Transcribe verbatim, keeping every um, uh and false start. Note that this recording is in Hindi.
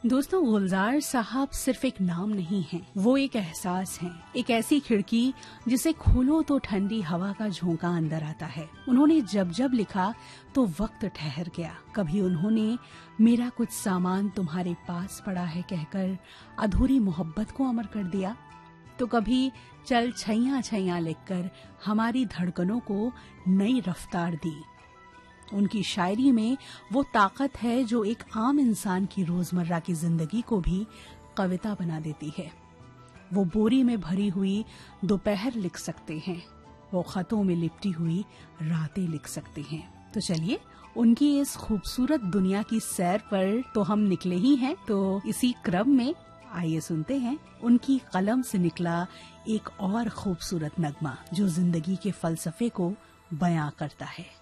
दोस्तों, गुलजार साहब सिर्फ एक नाम नहीं है, वो एक एहसास है, एक ऐसी खिड़की जिसे खोलो तो ठंडी हवा का झोंका अंदर आता है। उन्होंने जब जब लिखा तो वक्त ठहर गया। कभी उन्होंने मेरा कुछ सामान तुम्हारे पास पड़ा है कहकर अधूरी मोहब्बत को अमर कर दिया, तो कभी चल छैया छैया लिखकर हमारी धड़कनों को नई रफ्तार दी। उनकी शायरी में वो ताकत है जो एक आम इंसान की रोजमर्रा की जिंदगी को भी कविता बना देती है। वो बोरी में भरी हुई दोपहर लिख सकते हैं, वो खतों में लिपटी हुई रातें लिख सकते हैं। तो चलिए, उनकी इस खूबसूरत दुनिया की सैर पर तो हम निकले ही हैं, तो इसी क्रम में आइए सुनते हैं उनकी कलम से निकला एक और खूबसूरत नगमा जो जिंदगी के फलसफे को बयां करता है।